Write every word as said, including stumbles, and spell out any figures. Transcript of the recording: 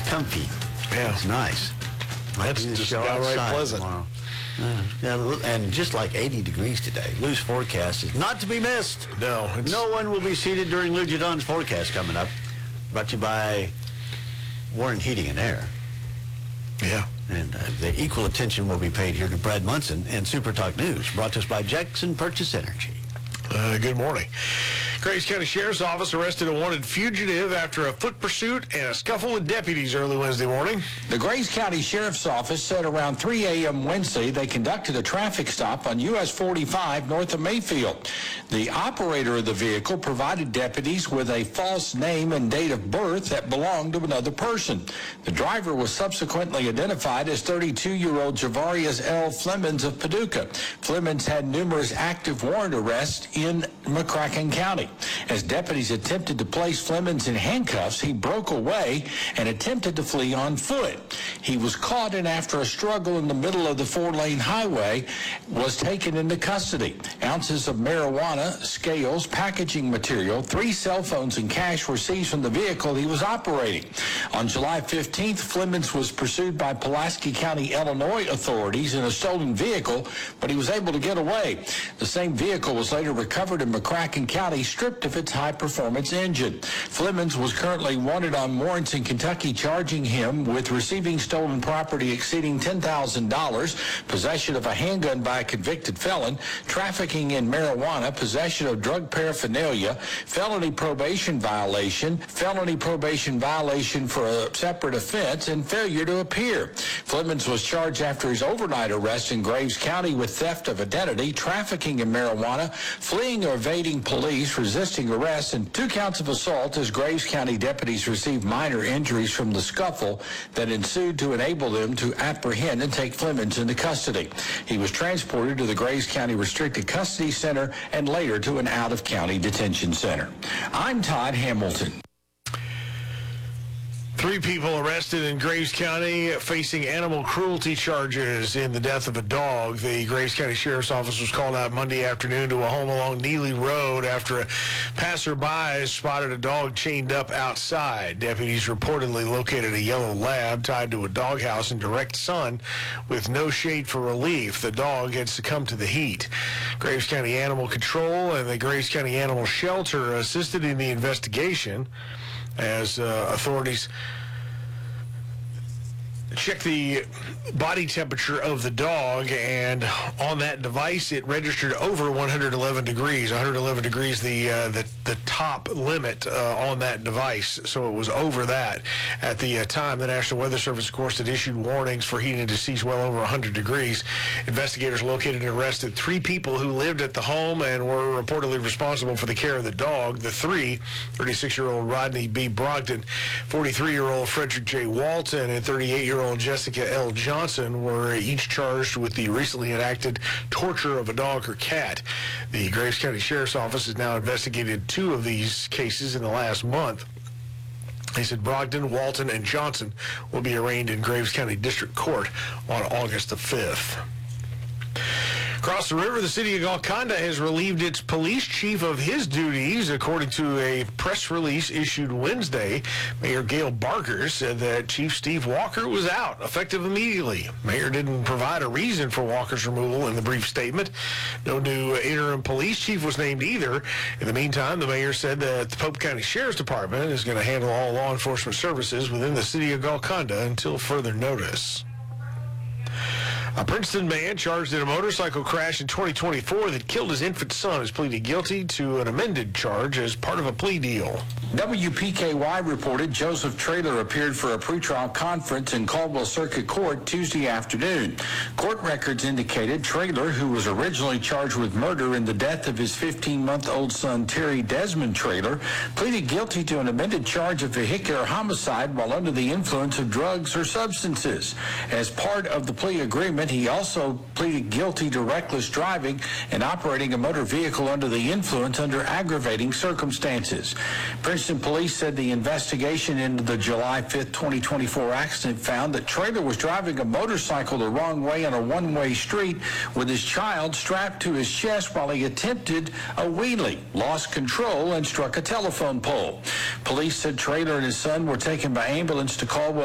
comfy. Yeah. It's nice. That's just downright pleasant. Tomorrow. Uh, yeah, and just like eighty degrees today. Lou's forecast is not to be missed. No. It's... No one will be seated during Lou Jadon's forecast coming up. Brought to you by Warren Heating and Air. Yeah. And uh, the equal attention will be paid here to Brad Munson and Super Talk News, brought to us by Jackson Purchase Energy. Uh, good morning. Graves County Sheriff's Office arrested a wanted fugitive after a foot pursuit and a scuffle with deputies early Wednesday morning. The Graves County Sheriff's Office said around three a.m. Wednesday they conducted a traffic stop on U S forty-five north of Mayfield. The operator of the vehicle provided deputies with a false name and date of birth that belonged to another person. The driver was subsequently identified as thirty-two-year-old Javarius L. Flemons of Paducah. Flemons had numerous active warrant arrests in McCracken County. As deputies attempted to place Flemons in handcuffs, he broke away and attempted to flee on foot. He was caught, and after a struggle in the middle of the four-lane highway, was taken into custody. Ounces of marijuana, scales, packaging material, three cell phones, and cash were seized from the vehicle he was operating. On July fifteenth, Flemons was pursued by Pulaski County, Illinois authorities in a stolen vehicle, but he was able to get away. The same vehicle was later recovered in McCracken County, stripped of its high-performance engine. Flemons was currently wanted on warrants in Kentucky, charging him with receiving stolen property exceeding ten thousand dollars, possession of a handgun by a convicted felon, trafficking in marijuana, possession of drug paraphernalia, felony probation violation, felony probation violation for a separate offense, and failure to appear. Flemons was charged after his overnight arrest in Graves County with theft of identity, trafficking in marijuana, fleeing or evading police, resisting arrest, and two counts of assault as Graves County deputies received minor injuries from the scuffle that ensued to enable them to apprehend and take Flemons into custody. He was transported to the Graves County Restricted Custody Center and later to an out-of-county detention center. I'm Todd Hamilton. Three people arrested in Graves County facing animal cruelty charges in the death of a dog. The Graves County Sheriff's Office was called out Monday afternoon to a home along Neely Road after a passerby spotted a dog chained up outside. Deputies reportedly located a yellow lab tied to a doghouse in direct sun with no shade for relief. The dog had succumbed to the heat. Graves County Animal Control and the Graves County Animal Shelter assisted in the investigation as uh, authorities check the body temperature of the dog, and on that device it registered over one hundred eleven degrees. one hundred eleven degrees, the uh, the, the top limit uh, on that device, so it was over that. At the uh, time, the National Weather Service, of course, had issued warnings for heat indices well over one hundred degrees. Investigators located and arrested three people who lived at the home and were reportedly responsible for the care of the dog. The three, thirty-six-year-old Rodney B. Brogdon, forty-three-year-old Frederick J. Walton, and thirty-eight-year-old Jessica L. Johnson, were each charged with the recently enacted torture of a dog or cat. The Graves County Sheriff's Office has now investigated two of these cases in the last month. They said Brogdon, Walton, and Johnson will be arraigned in Graves County District Court on August the fifth. Across the river, the city of Golconda has relieved its police chief of his duties. According to a press release issued Wednesday, Mayor Gail Barker said that Chief Steve Walker was out, effective immediately. Mayor didn't provide a reason for Walker's removal in the brief statement. No new interim police chief was named either. In the meantime, the mayor said that the Pope County Sheriff's Department is going to handle all law enforcement services within the city of Golconda until further notice. A Princeton man charged in a motorcycle crash in twenty twenty-four that killed his infant son has pleaded guilty to an amended charge as part of a plea deal. W P K Y reported Joseph Traylor appeared for a pretrial conference in Caldwell Circuit Court Tuesday afternoon. Court records indicated Traylor, who was originally charged with murder in the death of his fifteen-month-old son Terry Desmond Traylor, pleaded guilty to an amended charge of vehicular homicide while under the influence of drugs or substances. As part of the plea agreement, he also pleaded guilty to reckless driving and operating a motor vehicle under the influence under aggravating circumstances. Princeton police said the investigation into the July fifth, twenty twenty-four accident found that Traylor was driving a motorcycle the wrong way on a one-way street with his child strapped to his chest while he attempted a wheelie, lost control, and struck a telephone pole. Police said Traylor and his son were taken by ambulance to Caldwell